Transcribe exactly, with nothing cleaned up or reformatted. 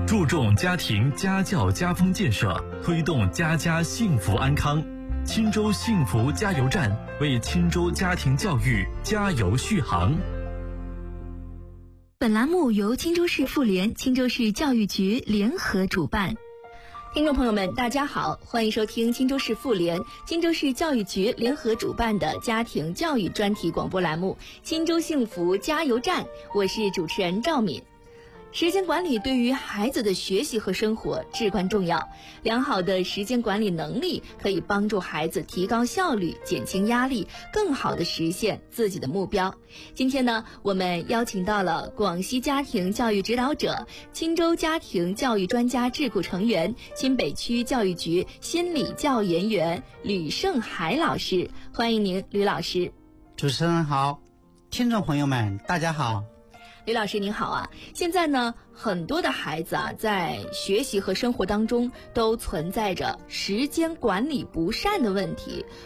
注重家庭家教家风建设，推动家家幸福安康。钦州幸福加油站为钦州家庭教育加油续航。 本栏目由钦州市妇联、钦州市教育局联合主办。听众朋友们，大家好，欢迎收听钦州市妇联、钦州市教育局联合主办的家庭教育专题广播栏目《钦州幸福加油站》，我是主持人赵敏。时间管理对于孩子的学习和生活至关重要，良好的时间管理能力可以帮助孩子提高效率、减轻压力，更好地实现自己的目标。今天呢，我们邀请到了广西家庭教育指导者、钦州家庭教育专家智库成员、钦北区教育局心理教研员吕胜海老师，欢迎您，吕老师。 主持人好，听众朋友们大家好。 吕老师您好啊，现在呢，很多的孩子啊，在学习和生活当中都存在着时间管理不善的问题。